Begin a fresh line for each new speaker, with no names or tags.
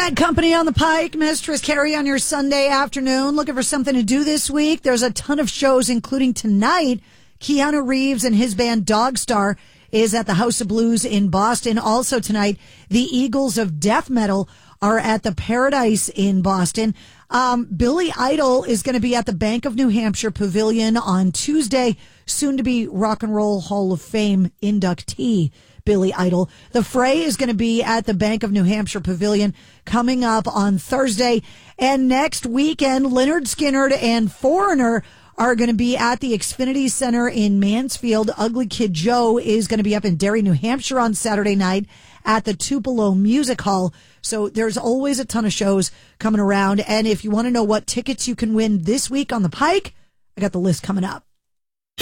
Bad Company on the Pike. Mistress Carrie on your Sunday afternoon. Looking for something to do this week? There's a ton of shows, including tonight. Keanu Reeves and his band Dogstar is at the House of Blues in Boston. Also tonight, the Eagles of Death Metal are at the Paradise in Boston. Billy Idol is going to be at the Bank of New Hampshire Pavilion on Tuesday. Soon to be Rock and Roll Hall of Fame inductee Billy Idol. The Fray is going to be at the Bank of New Hampshire Pavilion coming up on Thursday. And next weekend, Lynyrd Skynyrd and Foreigner are going to be at the Xfinity Center in Mansfield. Ugly Kid Joe is going to be up in Derry, New Hampshire on Saturday night at the Tupelo Music Hall. So there's always a ton of shows coming around. And if you want to know what tickets you can win this week on the Pike, I got the list coming up.